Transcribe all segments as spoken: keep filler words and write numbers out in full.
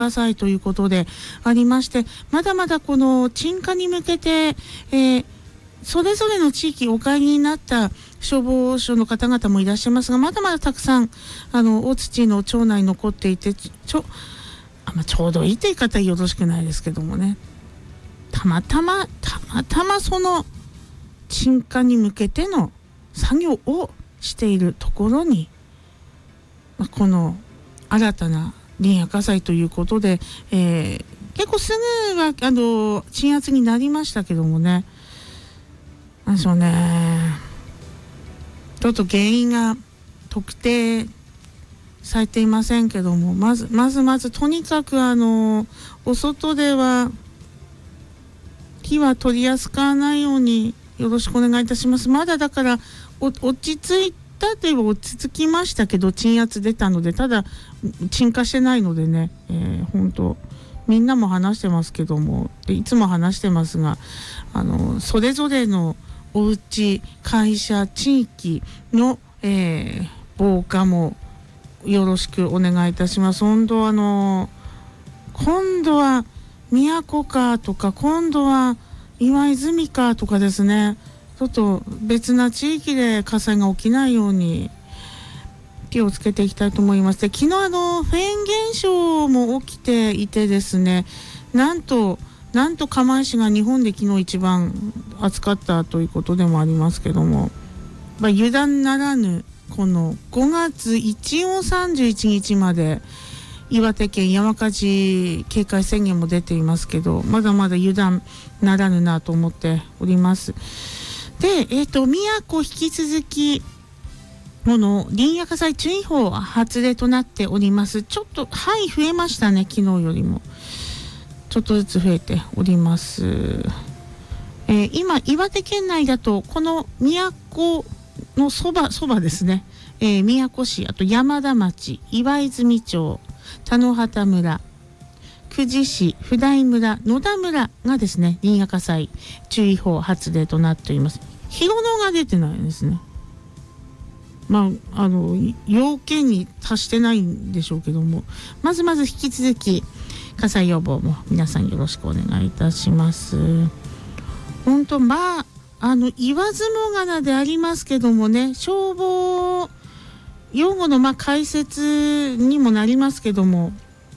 火災ということでありまして、まだまだこの鎮火に向けて、えー、それぞれの地域お帰りになった消防署の方々もいらっしゃいますが、まだまだたくさんあの大槌の町内に残っていて、ちょあ、まあ、ちょうどいいという言い方はよろしくないですけどもね、たまたまたまたまその鎮火に向けての作業をしているところに、まあ、この新たな林野火災ということで、えー、結構すぐはあの鎮圧になりましたけどもね、なんでしょうね、ちょっと原因が特定されていませんけども、まずまずまずとにかくあのお外では火は取り扱わないようによろしくお願いいたします。まだだからお落ち着いたといえば落ち着きましたけど、鎮圧出たので、ただ鎮火してないのでね、えー、本当みんなも話してますけども、でいつも話してますが、あのそれぞれのお家、会社、地域の、えー、防火もよろしくお願いいたします。本当あの今度は宮古かとか、今度は岩泉かとかですね、ちょっと別な地域で火災が起きないように気をつけていきたいと思います。で、昨日あのフェーン現象も起きていてですね、なんとなんと釜石が日本で昨日一番暑かったということでもありますけども、まあ、油断ならぬこのごがつ一応さんじゅういちにちまで岩手県山火事警戒宣言も出ていますけど、まだまだ油断ならぬなと思っております。で、えーと、宮古引き続きこの林野火災注意報発令となっております。ちょっと範囲増えましたね、昨日よりもちょっとずつ増えております。えー、今岩手県内だとこの宮古のそばそばですね、えー、宮古市、あと山田町、岩泉町、田野畑村、久慈市、普代村、野田村がですね、林野火災注意報発令となっています。広野が出てないですね。まああの要件に達してないんでしょうけども、まずまず引き続き火災予防も皆さんよろしくお願いいたします。本当、まああの言わずもがなでありますけどもね、消防用語のまあ解説にもなりますけども、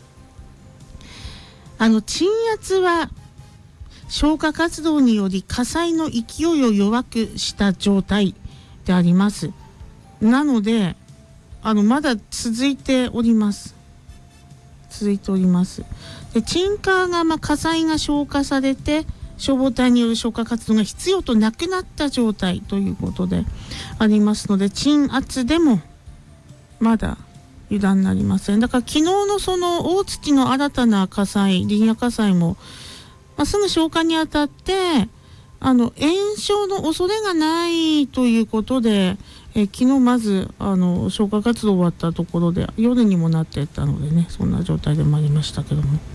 あの鎮圧は消火活動により火災の勢いを弱くした状態であります。なのであのまだ続いております続いておりますで、鎮火が、まあ、火災が消火されて消防隊による消火活動が必要となくなった状態ということでありますので、鎮圧でもまだ油断になりません。だから昨日のその大槌の新たな火災、林野火災も、まあ、すぐ消火にあたってあの延焼の恐れがないということで、え昨日まずあの消火活動終わったところで夜にもなっていったのでね、そんな状態でもありましたけども、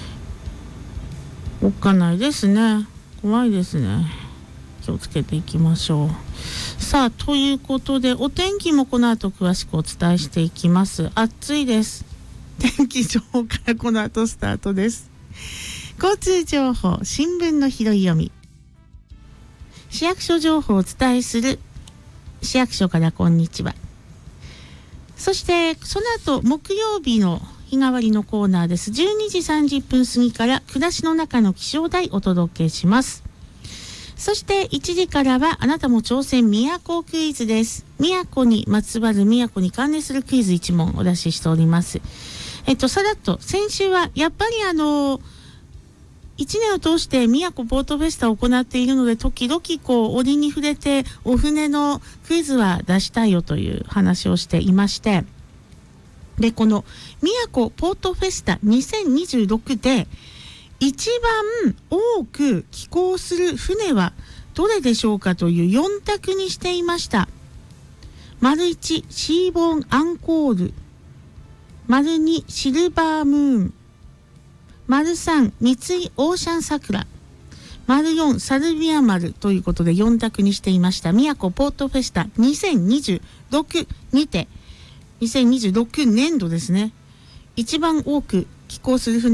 おっかないですね、怖いですね、気をつけていきましょう。さあ、ということでお天気もこの後詳しくお伝えしていきます。暑いです。天気情報からこの後スタートです。交通情報、新聞の拾い読み、市役所情報をお伝えする市役所からこんにちは。そしてその後木曜日の日替わりのコーナーです。じゅうにじさんじゅっぷん過ぎから暮らしの中の気象台お届けします。そしていちじからはあなたも挑戦宮古クイズです。宮古にまつわる宮古に関連するクイズいち問お出ししております。えっとさらっと先週はやっぱりあのいちねんを通して宮古ポートフェスタを行っているので、時々こう折に触れてお船のクイズは出したいよという話をしていまして、でこの宮古ポートフェスタにせんにじゅうろくで一番多く寄港する船はどれでしょうかというよん択にしていました。丸いちシーボーンアンコール、丸にシルバームーン、丸さん三井オーシャン桜、丸よんサルビア丸ということでよん択にしていました。宮古ポートフェスタにせんにじゅうろくにてにせんにじゅうろくねんどですね、一番多く寄寄港する船